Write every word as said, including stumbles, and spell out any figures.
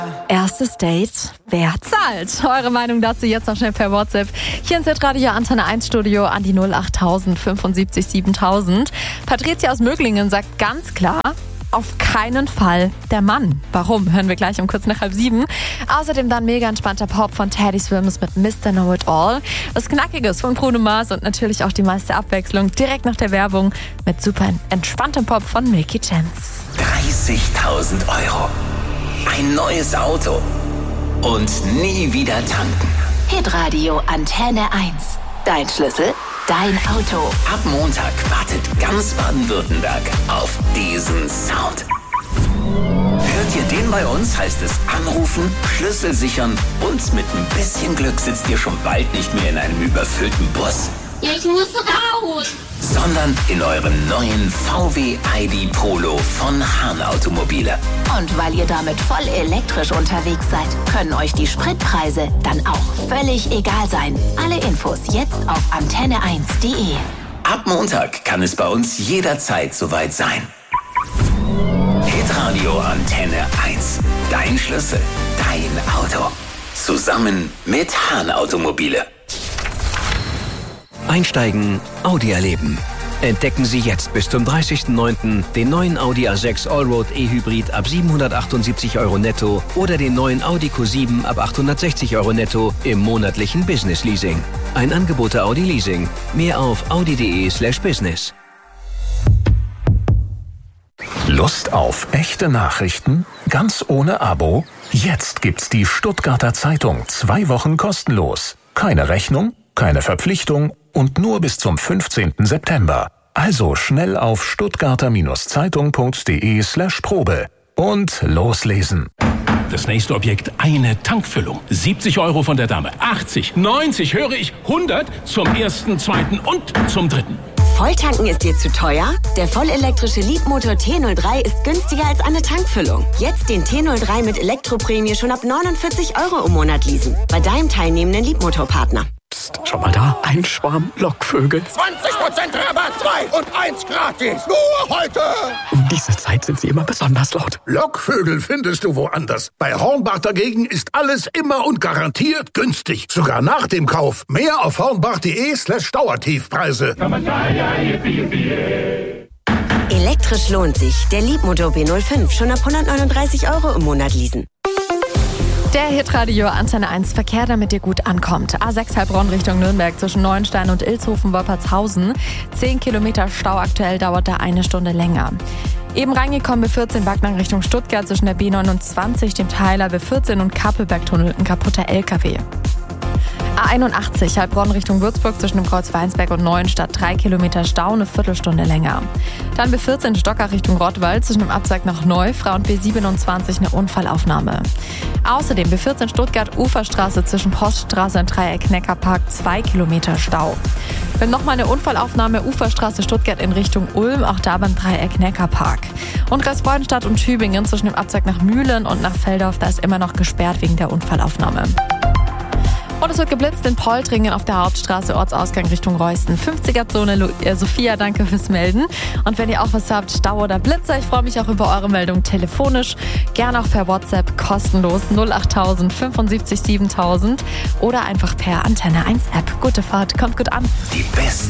Erstes Date, wer zahlt? Eure Meinung dazu jetzt noch schnell per WhatsApp. Hier ins Radio Antenne eins Studio an die null acht null null fünfundsiebzig siebentausend. Patricia aus Möglingen sagt ganz klar, auf keinen Fall der Mann. Warum? Hören wir gleich um kurz nach halb sieben. Außerdem dann mega entspannter Pop von Teddy Swims mit Mister Know It All. Was Knackiges von Bruno Mars und natürlich auch die meiste Abwechslung direkt nach der Werbung mit super entspanntem Pop von Milky Chance. dreißigtausend Euro. Ein neues Auto. Und nie wieder tanken. Hitradio Antenne eins. Dein Schlüssel, dein Auto. Ab Montag wartet ganz Baden-Württemberg auf diesen Sound. Hört ihr den bei uns, heißt es anrufen, Schlüssel sichern und mit ein bisschen Glück sitzt ihr schon bald nicht mehr in einem überfüllten Bus. Ich muss raus! Sondern in eurem neuen V W I D Polo von Hahn Automobile. Und weil ihr damit voll elektrisch unterwegs seid, können euch die Spritpreise dann auch völlig egal sein. Alle Infos jetzt auf antenne eins punkt de. Ab Montag kann es bei uns jederzeit soweit sein. Hitradio Antenne eins. Dein Schlüssel, dein Auto. Zusammen mit Hahn Automobile. Einsteigen, Audi erleben. Entdecken Sie jetzt bis zum dreißigsten neunten den neuen Audi A sechs Allroad E-Hybrid ab siebenhundertachtundsiebzig Euro netto oder den neuen Audi Q sieben ab achthundertsechzig Euro netto im monatlichen Business Leasing. Ein Angebot der Audi Leasing. Mehr auf audi.de slash business. Lust auf echte Nachrichten? Ganz ohne Abo? Jetzt gibt's die Stuttgarter Zeitung zwei Wochen kostenlos. Keine Rechnung, keine Verpflichtung und nur bis zum fünfzehnten September. Also schnell auf stuttgarter-zeitung.de slash Probe und loslesen. Das nächste Objekt, eine Tankfüllung. siebzig Euro von der Dame, achtzig, neunzig, höre ich, hundert zum ersten, zweiten und zum dritten. Volltanken ist dir zu teuer? Der vollelektrische Leapmotor T null drei ist günstiger als eine Tankfüllung. Jetzt den T null drei mit Elektroprämie schon ab neunundvierzig Euro im Monat leasen. Bei deinem teilnehmenden Leapmotor-Partner. Psst, schau mal da, ein Schwarm Lockvögel. zwanzig Prozent Rabatt, zwei und eins gratis. Nur heute. Um diese Zeit sind sie immer besonders laut. Lockvögel findest du woanders. Bei Hornbach dagegen ist alles immer und garantiert günstig. Sogar nach dem Kauf. Mehr auf hornbach.de slash Dauertiefpreise. Elektrisch lohnt sich. Der Leapmotor B null fünf schon ab hundertneununddreißig Euro im Monat leasen. Der Hitradio Antenne eins Verkehr, damit ihr gut ankommt. A sechs Heilbronn Richtung Nürnberg zwischen Neuenstein und Ilshofen-Wolpertshausen. zehn Kilometer Stau, aktuell dauert da eine Stunde länger. Eben reingekommen B vierzehn Backnang Richtung Stuttgart zwischen der B neunundzwanzig, dem Teiler B vierzehn und Kappelbergtunnel, ein kaputter L K W. A einundachtzig Heilbronn Richtung Würzburg zwischen dem Kreuz Weinsberg und Neuenstadt, drei Kilometer Stau, eine Viertelstunde länger. Dann B vierzehn Stockach Richtung Rottweil zwischen dem Abzweig nach Neufra und B siebenundzwanzig eine Unfallaufnahme. Außerdem B vierzehn Stuttgart Uferstraße zwischen Poststraße und Dreieck Neckarpark, zwei Kilometer Stau. Dann nochmal eine Unfallaufnahme Uferstraße Stuttgart in Richtung Ulm, auch da beim Dreieck Neckarpark. Und Kreisfreudenstadt und Tübingen zwischen dem Abzweig nach Mühlen und nach Feldorf, da ist immer noch gesperrt wegen der Unfallaufnahme. Und es wird geblitzt in Poltringen auf der Hauptstraße, Ortsausgang Richtung Reusten. fünfziger-Zone, Lu- äh, Sophia, danke fürs Melden. Und wenn ihr auch was habt, Stau oder Blitzer, ich freue mich auch über eure Meldung telefonisch. Gerne auch per WhatsApp, kostenlos null acht null null fünfundsiebzig siebentausend oder einfach per Antenne eins App. Gute Fahrt, kommt gut an. Die besten